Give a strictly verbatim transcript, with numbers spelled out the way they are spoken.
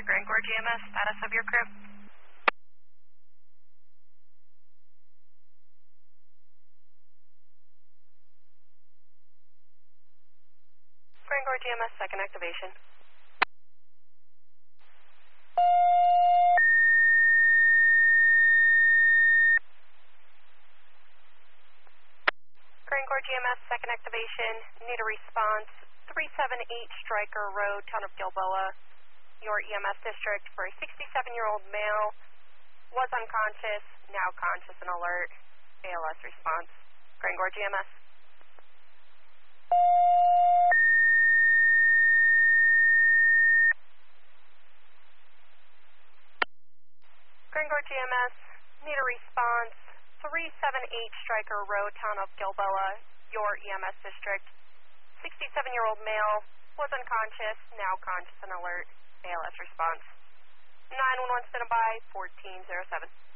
Grand Gorge E M S, status of your crew. Grand Gorge E M S, second activation. Grand Gorge E M S, second activation. Need a response. three seven eight Stryker Road, Town of Gilboa, your E M S district, for a sixty-seven-year-old male. Was unconscious, now conscious and alert. A L S response. Grand Gorge E M S. Grand Gorge E M S, need a response. three seven eight Stryker Road, Town of Gilboa, your E M S district. sixty-seven-year-old male, was unconscious, now conscious and alert. A L S response. nine one one standby, fourteen oh seven.